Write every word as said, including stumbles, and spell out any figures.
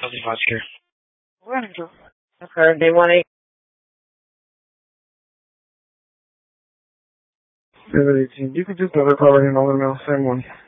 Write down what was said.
Company Watch here. Okay, they want to... You can just have a call right here in all the mail, same one.